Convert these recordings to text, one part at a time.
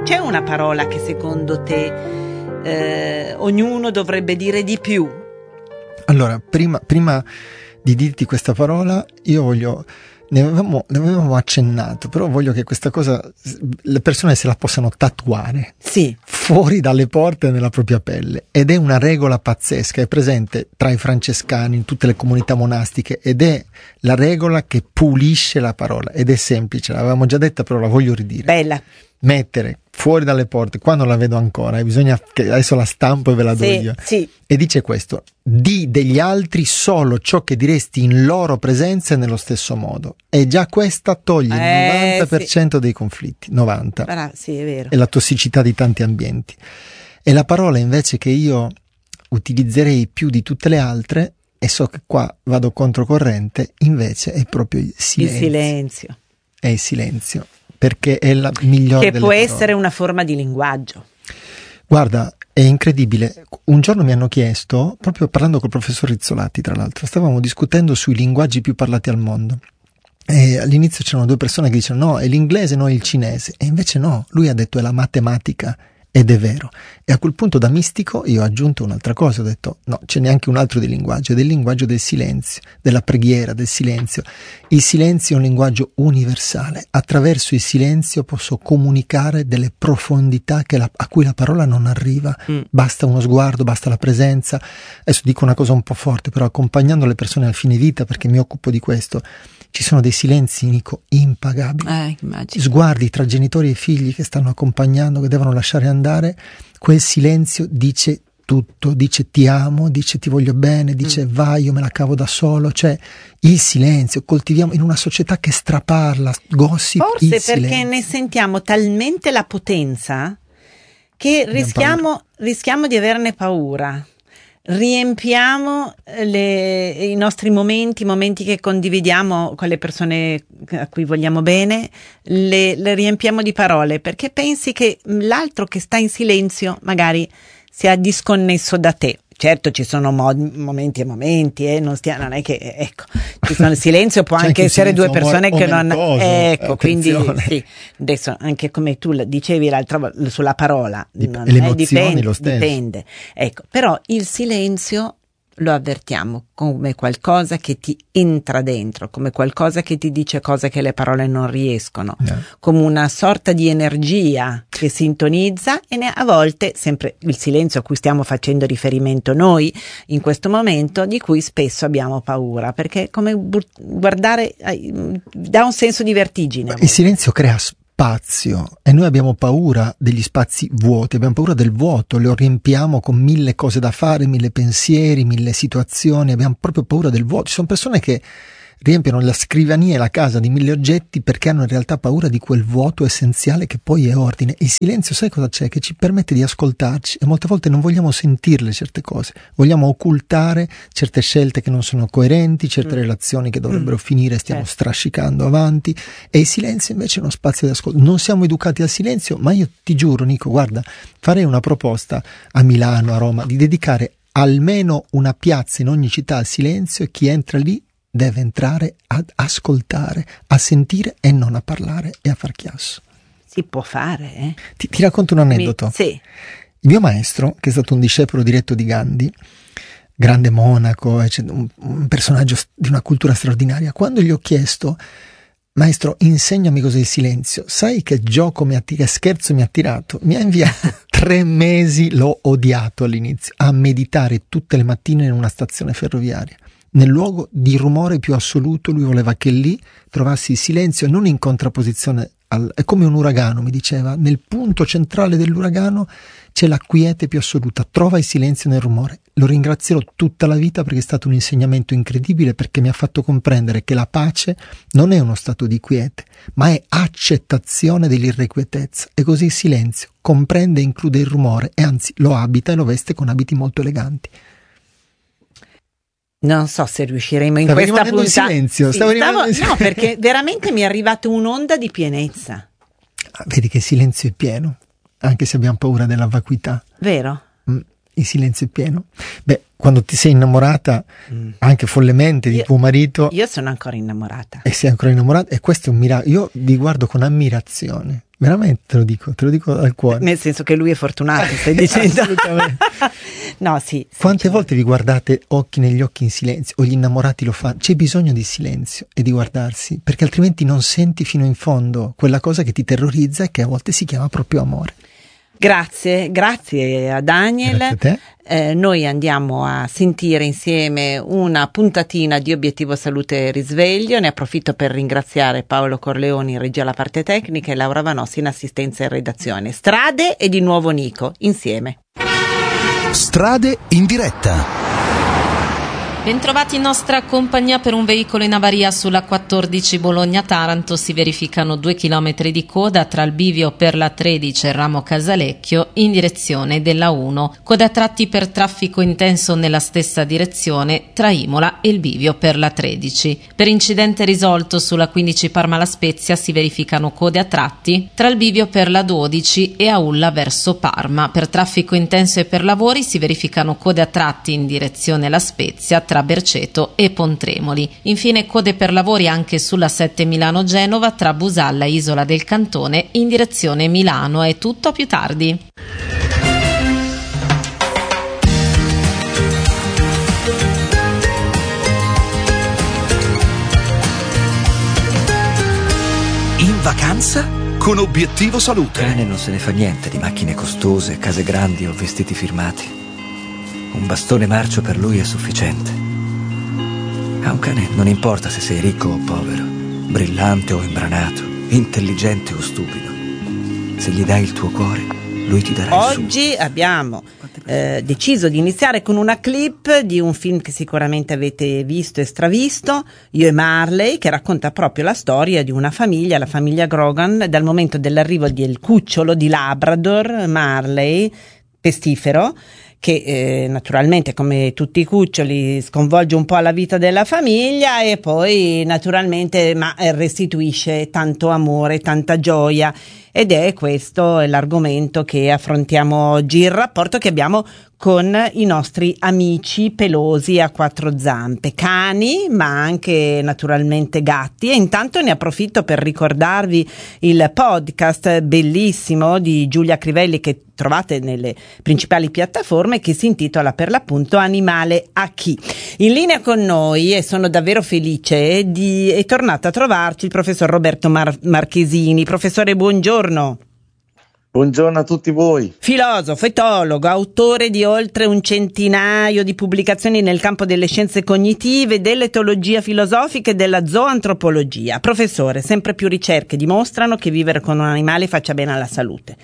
C'è una parola che secondo te ognuno dovrebbe dire di più? Allora, prima di dirti questa parola, io voglio... Ne avevamo accennato, però voglio che questa cosa le persone se la possano tatuare, sì, fuori dalle porte nella propria pelle, ed è una regola pazzesca, è presente tra i francescani, in tutte le comunità monastiche, ed è la regola che pulisce la parola, ed è semplice, l'avevamo già detta però la voglio ridire. Bella. Mettere fuori dalle porte, qua non la vedo ancora, bisogna che adesso la stampo e ve la do io. Sì. E dice questo: di degli altri solo ciò che diresti in loro presenza e nello stesso modo. E già questa toglie il 90% dei conflitti. 90%. Sì, è vero. E la tossicità di tanti ambienti. E la parola invece che io utilizzerei più di tutte le altre, e so che qua vado controcorrente, invece è proprio il silenzio. Il silenzio. È il silenzio. Perché è la migliore che può essere una forma di linguaggio. Guarda, è incredibile. Un giorno mi hanno chiesto, proprio parlando col professor Rizzolatti tra l'altro, stavamo discutendo sui linguaggi più parlati al mondo, e all'inizio c'erano due persone che dicevano no, è l'inglese, no, è il cinese, e invece no, lui ha detto è la matematica. Ed è vero. E a quel punto da mistico io ho aggiunto un'altra cosa, ho detto no, c'è neanche un altro di linguaggio, è del linguaggio del silenzio, della preghiera, del silenzio. Il silenzio è un linguaggio universale, attraverso il silenzio posso comunicare delle profondità a cui la parola non arriva, basta uno sguardo, basta la presenza. Adesso dico una cosa un po' forte, però accompagnando le persone al fine vita, perché mi occupo di questo, ci sono dei silenzi, Nico, impagabili. Sguardi tra genitori e figli che stanno accompagnando, che devono lasciare andare, quel silenzio dice tutto, dice ti amo, dice ti voglio bene, dice vai, io me la cavo da solo, cioè il silenzio, coltiviamo in una società che straparla, gossip, forse il perché silenzio. Ne sentiamo talmente la potenza che rischiamo di averne paura. Riempiamo i nostri momenti che condividiamo con le persone a cui vogliamo bene, le riempiamo di parole, perché pensi che l'altro che sta in silenzio magari sia disconnesso da te. Certo, ci sono momenti e momenti, non è che, ecco, ci sono il silenzio, può anche essere due persone che non, ecco, quindi sì, adesso anche come tu dicevi l'altra volta sulla parola, le emozioni lo stesso. Dipende, ecco, però il silenzio lo avvertiamo come qualcosa che ti entra dentro, come qualcosa che ti dice cose che le parole non riescono, come una sorta di energia che sintonizza e a volte, sempre il silenzio a cui stiamo facendo riferimento noi in questo momento, di cui spesso abbiamo paura, perché è come guardare, dà un senso di vertigine. Il silenzio crea spazio e noi abbiamo paura degli spazi vuoti, abbiamo paura del vuoto, lo riempiamo con 1000 cose da fare, 1000 pensieri, 1000 situazioni, abbiamo proprio paura del vuoto. Ci sono persone che riempiono la scrivania e la casa di 1000 oggetti perché hanno in realtà paura di quel vuoto essenziale che poi è ordine. Il silenzio, sai cosa c'è? Che ci permette di ascoltarci e molte volte non vogliamo sentirle certe cose, vogliamo occultare certe scelte che non sono coerenti, certe relazioni che dovrebbero finire, stiamo strascicando avanti, e il silenzio invece è uno spazio di ascolto. Non siamo educati al silenzio, ma io ti giuro, Nico, guarda, farei una proposta a Milano, a Roma, di dedicare almeno una piazza in ogni città al silenzio, e chi entra lì deve entrare ad ascoltare, a sentire e non a parlare e a far chiasso. Si può fare, Ti racconto un aneddoto. Sì. Il mio maestro, che è stato un discepolo diretto di Gandhi, grande monaco, un personaggio di una cultura straordinaria, quando gli ho chiesto: maestro, insegnami cos'è il silenzio, sai che gioco che scherzo mi ha tirato? Mi ha inviato 3 mesi, l'ho odiato all'inizio, a meditare tutte le mattine in una stazione ferroviaria. Nel luogo di rumore più assoluto, lui voleva che lì trovassi il silenzio, non in contrapposizione è come un uragano, mi diceva, nel punto centrale dell'uragano c'è la quiete più assoluta, trova il silenzio nel rumore. Lo ringrazierò tutta la vita perché è stato un insegnamento incredibile, perché mi ha fatto comprendere che la pace non è uno stato di quiete, ma è accettazione dell'irrequietezza, e così il silenzio comprende e include il rumore, e anzi lo abita e lo veste con abiti molto eleganti. Non so se riusciremo in questa puntata. In silenzio. No, perché veramente mi è arrivata un'onda di pienezza. Vedi che il silenzio è pieno, anche se abbiamo paura della vacuità. Vero? il silenzio è pieno. Beh, quando ti sei innamorata anche follemente di tuo marito, io sono ancora innamorata e sei ancora innamorata, e questo è un miracolo. Io vi guardo con ammirazione, veramente te lo dico dal cuore, nel senso che lui è fortunato, stai dicendo. Assolutamente. No, sì, Quante volte vi guardate occhi negli occhi in silenzio, o gli innamorati lo fanno? C'è bisogno di silenzio e di guardarsi, perché altrimenti non senti fino in fondo quella cosa che ti terrorizza e che a volte si chiama proprio amore. Grazie a Daniel. Grazie a te. Noi andiamo a sentire insieme una puntatina di Obiettivo Salute Risveglio. Ne approfitto per ringraziare Paolo Corleoni in regia alla parte tecnica e Laura Vanossi in assistenza e redazione. Strade e di nuovo Nico, insieme. Strade in diretta. Bentrovati in nostra compagnia. Per un veicolo in avaria sulla 14 Bologna-Taranto si verificano 2 chilometri di coda tra il bivio per la 13 e il ramo Casalecchio in direzione della 1. Coda a tratti per traffico intenso nella stessa direzione tra Imola e il bivio per la 13. Per incidente risolto sulla 15 Parma-La Spezia si verificano code a tratti tra il bivio per la 12 e Aulla verso Parma. Per traffico intenso e per lavori si verificano code a tratti in direzione La Spezia tra Berceto e Pontremoli. Infine code per lavori anche sulla 7 Milano-Genova tra Busalla e Isola del Cantone in direzione Milano. È tutto, a più tardi. In vacanza con Obiettivo Salute. Il cane non se ne fa niente di macchine costose, case grandi o vestiti firmati. Un bastone marcio per lui è sufficiente. A un cane non importa se sei ricco o povero, brillante o imbranato, intelligente o stupido. Se gli dai il tuo cuore, lui ti darà il suo. Oggi abbiamo deciso di iniziare con una clip di un film che sicuramente avete visto e stravisto, Io e Marley, che racconta proprio la storia di una famiglia, la famiglia Grogan, dal momento dell'arrivo del cucciolo di Labrador, Marley, pestifero, che naturalmente, come tutti i cuccioli, sconvolge un po' la vita della famiglia e poi naturalmente restituisce tanto amore, tanta gioia, ed è questo l'argomento che affrontiamo oggi, il rapporto che abbiamo con i nostri amici pelosi a quattro zampe, cani ma anche naturalmente gatti. E intanto ne approfitto per ricordarvi il podcast bellissimo di Giulia Crivelli che trovate nelle principali piattaforme, che si intitola per l'appunto Animale a chi. In linea con noi, e sono davvero felice, è tornato a trovarci il professor Roberto Marchesini. Professore, buongiorno. Buongiorno a tutti voi. Filosofo, etologo, autore di oltre un centinaio di pubblicazioni nel campo delle scienze cognitive, dell'etologia filosofica e della zoantropologia. Professore, sempre più ricerche dimostrano che vivere con un animale faccia bene alla salute.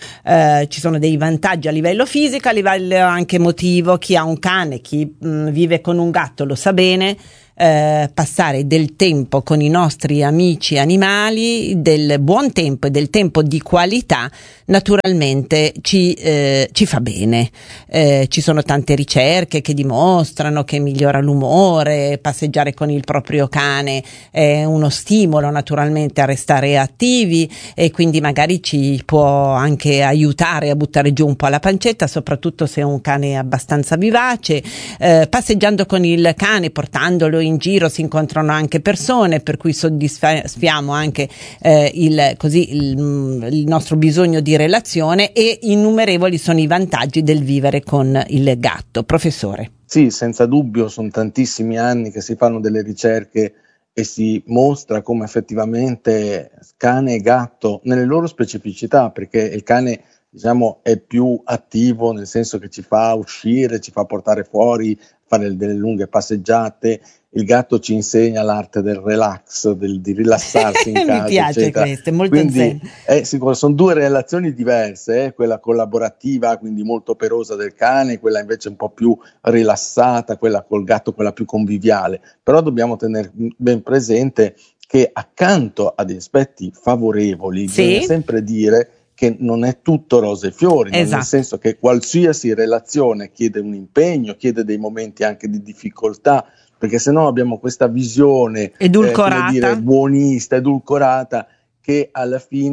Ci sono dei vantaggi a livello fisico, a livello anche emotivo. Chi ha un cane, chi vive con un gatto lo sa bene. Passare del tempo con i nostri amici animali, del buon tempo e del tempo di qualità, naturalmente ci fa bene. Ci sono tante ricerche che dimostrano che migliora l'umore, passeggiare con il proprio cane è uno stimolo naturalmente a restare attivi e quindi magari ci può anche aiutare a buttare giù un po' la pancetta, soprattutto se è un cane abbastanza vivace. Passeggiando con il cane, portandolo in giro, si incontrano anche persone, per cui soddisfiamo anche il nostro bisogno di relazione, e innumerevoli sono i vantaggi del vivere con il gatto. Professore. Sì, senza dubbio, sono tantissimi anni che si fanno delle ricerche e si mostra come effettivamente cane e gatto, nelle loro specificità, perché il cane diciamo è più attivo, nel senso che ci fa uscire, ci fa portare fuori, fare delle lunghe passeggiate. Il gatto ci insegna l'arte del relax, di rilassarsi in casa. Mi piace eccetera. questo, è molto quindi sono due relazioni diverse, quella collaborativa, quindi molto operosa del cane, quella invece un po' più rilassata, quella col gatto, quella più conviviale. Però dobbiamo tenere ben presente che accanto ad aspetti favorevoli, bisogna sempre dire che non è tutto rose e fiori, nel senso che qualsiasi relazione chiede un impegno, chiede dei momenti anche di difficoltà, perché se no abbiamo questa visione edulcorata, buonista, edulcorata, che alla fine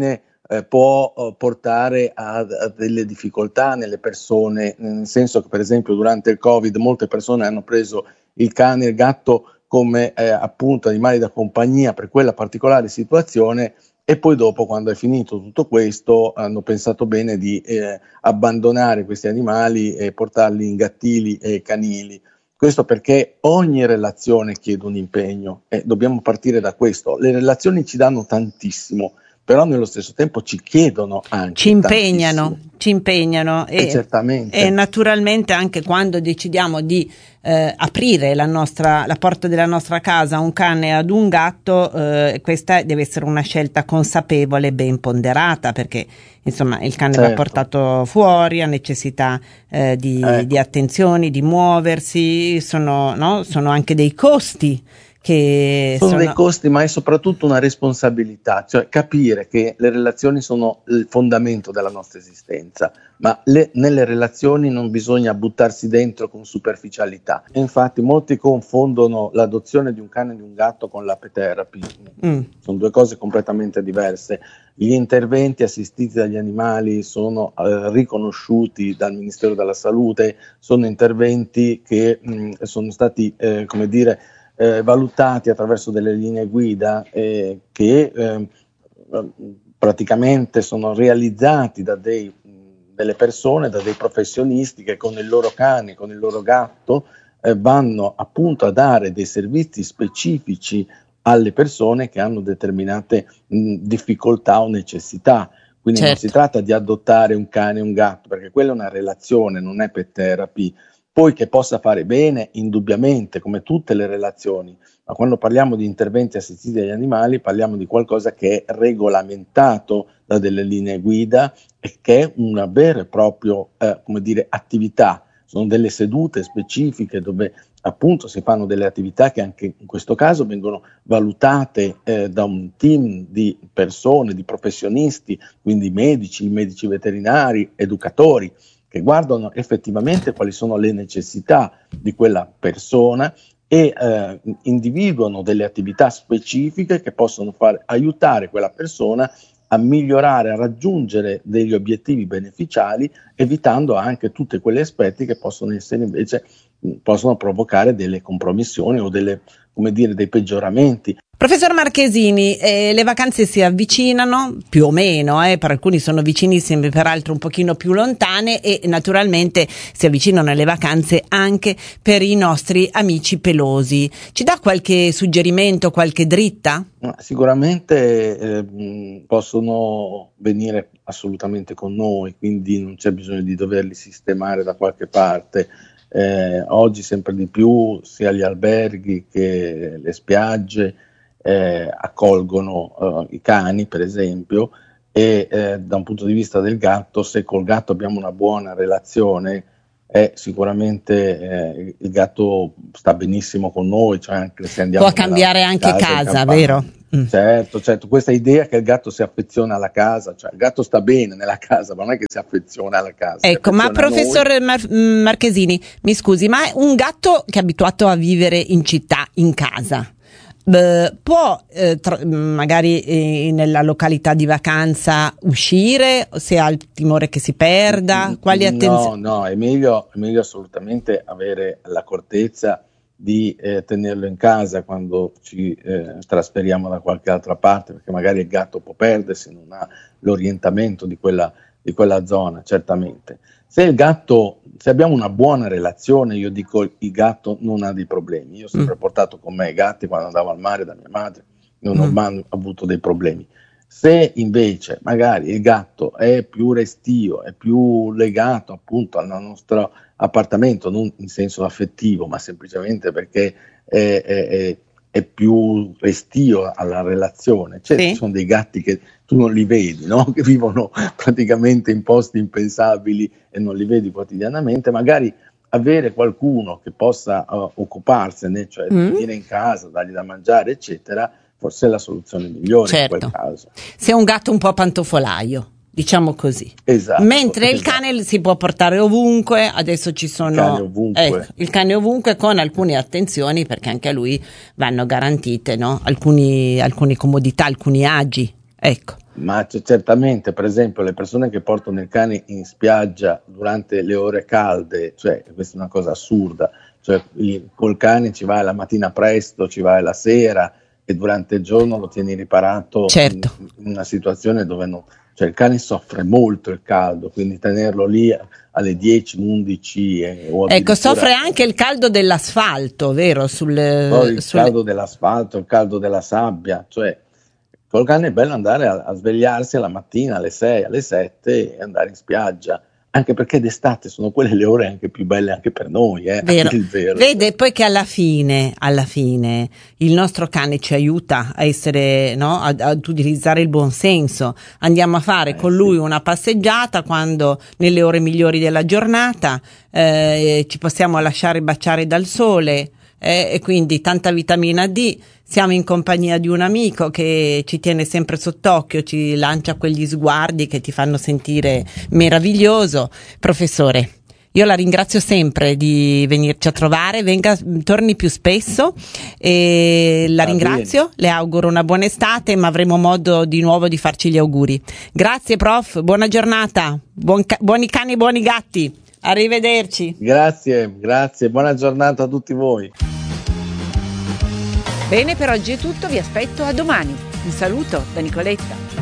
può portare a delle difficoltà nelle persone, nel senso che per esempio durante il Covid molte persone hanno preso il cane e il gatto come appunto animali da compagnia per quella particolare situazione, e poi dopo, quando è finito tutto questo, hanno pensato bene di abbandonare questi animali e portarli in gattili e canili. Questo perché ogni relazione chiede un impegno e dobbiamo partire da questo. Le relazioni ci danno tantissimo, però nello stesso tempo ci chiedono anche ci impegnano e certamente. E naturalmente anche quando decidiamo di aprire la porta della nostra casa a un cane e ad un gatto, questa deve essere una scelta consapevole, ben ponderata, perché insomma il cane va portato fuori, ha necessità di attenzioni, di muoversi, sono anche dei costi. Sono dei costi, ma è soprattutto una responsabilità, cioè capire che le relazioni sono il fondamento della nostra esistenza, ma nelle relazioni non bisogna buttarsi dentro con superficialità. E infatti molti confondono l'adozione di un cane e di un gatto con l'apeterapy. Sono due cose completamente diverse. Gli interventi assistiti dagli animali sono riconosciuti dal Ministero della Salute, sono interventi che sono stati, valutati attraverso delle linee guida che praticamente sono realizzati da delle persone, da dei professionisti che con il loro cane, con il loro gatto vanno appunto a dare dei servizi specifici alle persone che hanno determinate difficoltà o necessità. Quindi non si tratta di adottare un cane e un gatto, perché quella è una relazione, non è pet therapy. Poi che possa fare bene, indubbiamente, come tutte le relazioni, ma quando parliamo di interventi assistiti agli animali parliamo di qualcosa che è regolamentato da delle linee guida e che è una vera e propria attività. Sono delle sedute specifiche dove appunto si fanno delle attività che anche in questo caso vengono valutate da un team di persone, di professionisti, quindi medici veterinari, educatori, che guardano effettivamente quali sono le necessità di quella persona e individuano delle attività specifiche che possono aiutare quella persona a migliorare, a raggiungere degli obiettivi beneficiali, evitando anche tutti quegli aspetti che possono essere invece, possono provocare delle compromissioni o dei peggioramenti. Professor Marchesini, le vacanze si avvicinano, più o meno, per alcuni sono vicinissime, per altri un pochino più lontane, e naturalmente si avvicinano le vacanze anche per i nostri amici pelosi. Ci dà qualche suggerimento, qualche dritta? Sicuramente possono venire assolutamente con noi, quindi non c'è bisogno di doverli sistemare da qualche parte. Oggi sempre di più sia gli alberghi che le spiagge accolgono i cani, per esempio, e da un punto di vista del gatto, se col gatto abbiamo una buona relazione, sicuramente il gatto sta benissimo con noi, cioè anche se andiamo può cambiare anche casa, vero? Certo, questa idea che il gatto si affeziona alla casa, cioè il gatto sta bene nella casa, ma non è che si affeziona alla casa. Ecco, ma professor Marchesini, mi scusi, ma un gatto che è abituato a vivere in città, in casa, può magari nella località di vacanza uscire, se ha il timore che si perda? Quali attenzioni? No, è meglio assolutamente avere l'accortezza di tenerlo in casa quando ci trasferiamo da qualche altra parte, perché magari il gatto può perdersi, non ha l'orientamento di quella zona, certamente. Se abbiamo una buona relazione, io dico il gatto non ha dei problemi. Io ho sempre portato con me i gatti quando andavo al mare da mia madre, non ho mai avuto dei problemi. Se invece magari il gatto è più restio, è più legato appunto al nostro appartamento, non in senso affettivo, ma semplicemente perché è più restio alla relazione. Ci sono dei gatti che tu non li vedi, no? Che vivono praticamente in posti impensabili e non li vedi quotidianamente. Magari avere qualcuno che possa occuparsene, cioè venire in casa, dargli da mangiare, eccetera, forse è la soluzione migliore in quel caso. Se è un gatto un po' pantofolaio, diciamo così. Esatto. Mentre il cane si può portare ovunque, adesso ci sono il cane ovunque con alcune attenzioni, perché anche a lui vanno garantite, no? Alcune comodità, alcuni agi. Ecco. Ma certamente, per esempio, le persone che portano il cane in spiaggia durante le ore calde, cioè questa è una cosa assurda, cioè col cane ci vai la mattina presto, ci vai la sera e durante il giorno lo tieni riparato, certo, in una situazione dove cioè il cane soffre molto il caldo, quindi tenerlo lì alle 10, 11 ecco, soffre anche il caldo dell'asfalto, vero? Caldo dell'asfalto, il caldo della sabbia, cioè col cane è bello andare a svegliarsi alla mattina alle 6, alle 7 e andare in spiaggia, anche perché d'estate sono quelle le ore anche più belle anche per noi, vero. Vero. Vede poi che alla fine il nostro cane ci aiuta a essere, no, ad utilizzare il buon senso. Andiamo a fare con lui una passeggiata quando nelle ore migliori della giornata, ci possiamo lasciare baciare dal sole, e quindi tanta vitamina D. Siamo in compagnia di un amico che ci tiene sempre sott'occhio, ci lancia quegli sguardi che ti fanno sentire meraviglioso. Professore, io la ringrazio sempre di venirci a trovare, torni più spesso e la ringrazio, le auguro una buona estate, ma avremo modo di nuovo di farci gli auguri. Grazie prof, buona giornata, buoni cani e buoni gatti, arrivederci. Grazie, buona giornata a tutti voi. Bene, per oggi è tutto, vi aspetto a domani. Un saluto da Nicoletta.